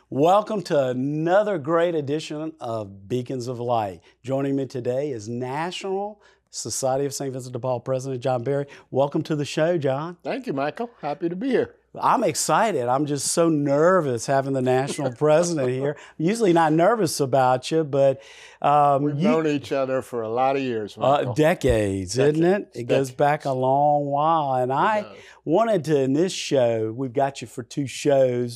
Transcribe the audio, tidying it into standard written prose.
Welcome to another great edition of Beacons of Light. Joining me today is National Society of St. Vincent de Paul President John Berry. Welcome to the show, John. Thank you, Michael. Happy to be here. I'm excited. I'm just so nervous having the national president here. I'm usually not nervous about you, but We've known each other for a lot of years, Michael. decades, isn't it? It goes back a long while. And I wanted to, in this show, we've got you for two shows,